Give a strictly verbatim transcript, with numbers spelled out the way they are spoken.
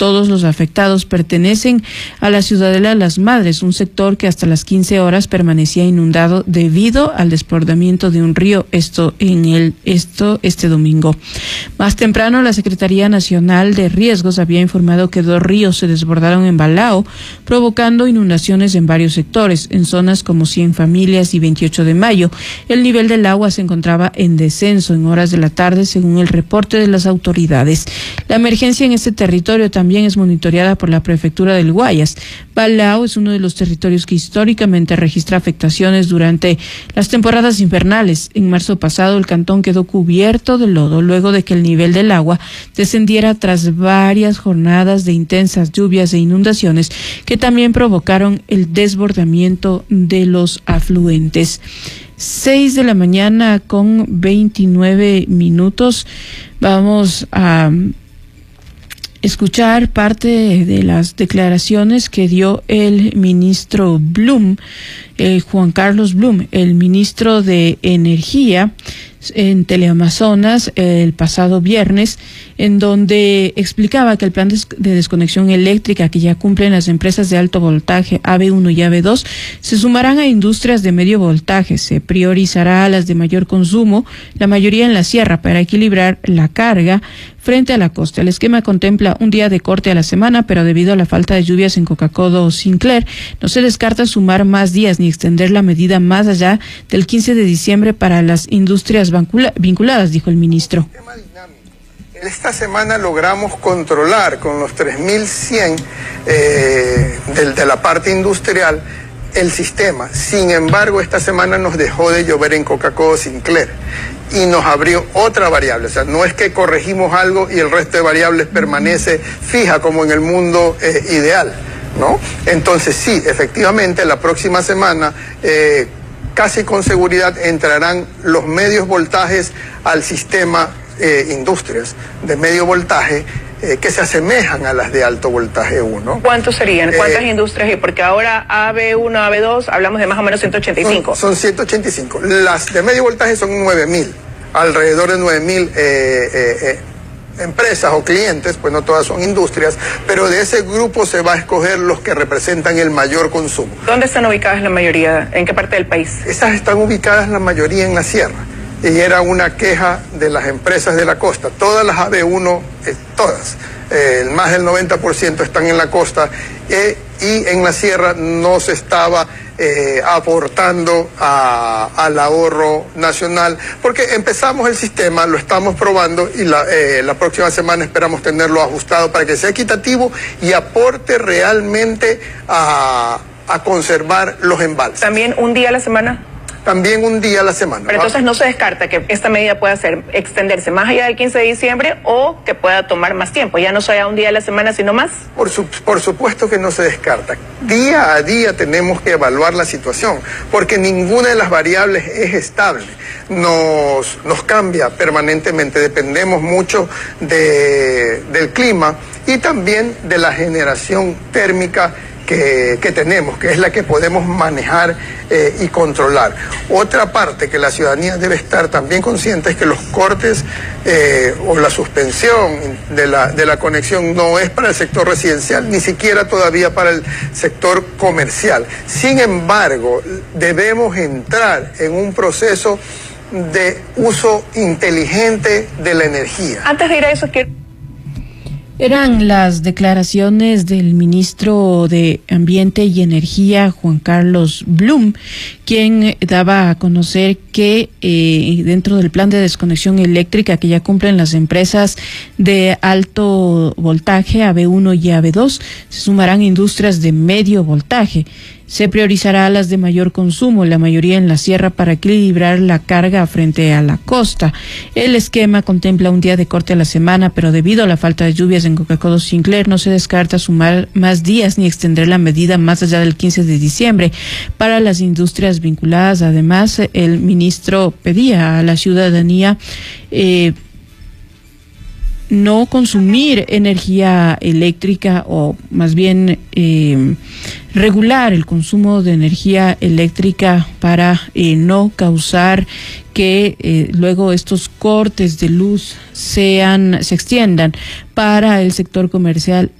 Todos los afectados pertenecen a la Ciudadela Las Madres, un sector que hasta las quince horas permanecía inundado debido al desbordamiento de un río, esto en el esto este domingo. Más temprano, la Secretaría Nacional de Riesgos había informado que dos ríos se desbordaron en Balao, provocando inundaciones en varios sectores, en zonas como Cien Familias y veintiocho de mayo. El nivel del agua se encontraba en descenso en horas de la tarde, según el reporte de las autoridades. La emergencia en este territorio también es monitoreada por la Prefectura del Guayas. Balao es uno de los territorios que históricamente registra afectaciones durante las temporadas invernales. En marzo pasado, el cantón quedó cubierto de lodo luego de que el nivel del agua descendiera tras varias jornadas de intensas lluvias e inundaciones que también provocaron el desbordamiento de los afluentes. Seis de la mañana con veintinueve minutos. Vamos a escuchar parte de las declaraciones que dio el ministro Blum, eh, Juan Carlos Blum, el ministro de Energía, en Teleamazonas el pasado viernes, en donde explicaba que el plan de desconexión eléctrica que ya cumplen las empresas de alto voltaje A B uno y A B dos se sumarán a industrias de medio voltaje. Se priorizará a las de mayor consumo, la mayoría en la sierra, para equilibrar la carga frente a la costa. El esquema contempla un día de corte a la semana, pero debido a la falta de lluvias en Coca-Cola o Sinclair, no se descarta sumar más días ni extender la medida más allá del quince de diciembre para las industrias vinculadas, dijo el ministro. Esta semana logramos controlar con los tres mil cien eh, de, de la parte industrial el sistema. Sin embargo, esta semana nos dejó de llover en Coca-Cola Sinclair y nos abrió otra variable. O sea, no es que corregimos algo y el resto de variables permanece fija como en el mundo eh, ideal, ¿no? Entonces sí, efectivamente, la próxima semana eh, casi con seguridad entrarán los medios voltajes al sistema eh, industrias de medio voltaje eh, que se asemejan a las de alto voltaje uno. ¿Cuántos serían? ¿Cuántas eh, industrias? Porque ahora A B uno, A B dos, hablamos de más o menos ciento ochenta y cinco. Son, son ciento ochenta y cinco. Las de medio voltaje son nueve mil, alrededor de nueve mil eh, eh, eh, empresas o clientes, pues no todas son industrias, pero de ese grupo se va a escoger los que representan el mayor consumo. ¿Dónde están ubicadas la mayoría? ¿En qué parte del país? Esas están ubicadas la mayoría en la sierra, y era una queja de las empresas de la costa. Todas las A B uno, eh, todas, eh, más del noventa por ciento están en la costa, eh, y en la sierra no se estaba Eh, aportando a, al ahorro nacional, porque empezamos el sistema, lo estamos probando y la, eh, la próxima semana esperamos tenerlo ajustado para que sea equitativo y aporte realmente a, a conservar los embalses. ¿También un día a la semana? También un día a la semana. Pero entonces no se descarta que esta medida pueda ser extenderse más allá del quince de diciembre o que pueda tomar más tiempo, ya no sea un día a la semana, sino más. Por, su, por supuesto que no se descarta. Día a día tenemos que evaluar la situación, porque ninguna de las variables es estable. Nos, nos cambia permanentemente, dependemos mucho de, del clima y también de la generación térmica Que, que tenemos, que es la que podemos manejar eh, y controlar. Otra parte que la ciudadanía debe estar también consciente es que los cortes eh, o la suspensión de la, de la conexión no es para el sector residencial, ni siquiera todavía para el sector comercial. Sin embargo, debemos entrar en un proceso de uso inteligente de la energía. Antes de ir a eso, quiero... Eran las declaraciones del ministro de Ambiente y Energía, Juan Carlos Blum, quien daba a conocer que eh, dentro del plan de desconexión eléctrica que ya cumplen las empresas de alto voltaje, A B uno y A B dos, se sumarán industrias de medio voltaje. Se priorizará a las de mayor consumo, la mayoría en la sierra, para equilibrar la carga frente a la costa. El esquema contempla un día de corte a la semana, pero debido a la falta de lluvias en Coca-Cola Sinclair, no se descarta sumar más días ni extender la medida más allá del quince de diciembre para las industrias vinculadas. Además, el ministro pedía a la ciudadanía eh, no consumir energía eléctrica, o más bien eh, regular el consumo de energía eléctrica para eh, no causar que eh, luego estos cortes de luz sean se extiendan para el sector comercial